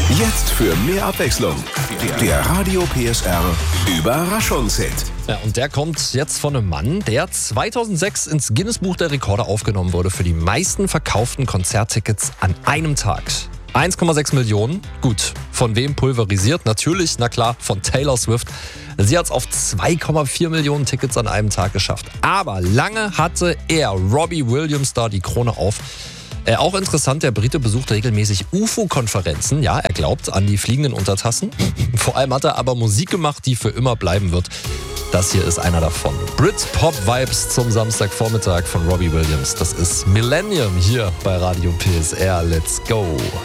Jetzt für mehr Abwechslung. Der Radio PSR Überraschungshit. Ja, und der kommt jetzt von einem Mann, der 2006 ins Guinness-Buch der Rekorde aufgenommen wurde für die meisten verkauften Konzerttickets an einem Tag. 1,6 Millionen. Gut, von wem pulverisiert? Natürlich, na klar, von Taylor Swift. Sie hat es auf 2,4 Millionen Tickets an einem Tag geschafft. Aber lange hatte er, Robbie Williams, da die Krone auf. Auch interessant, der Brite besucht regelmäßig UFO-Konferenzen. Ja, er glaubt an die fliegenden Untertassen. Vor allem hat er aber Musik gemacht, die für immer bleiben wird. Das hier ist einer davon. Brit-Pop-Vibes zum Samstagvormittag von Robbie Williams. Das ist Millennium hier bei Radio PSR. Let's go!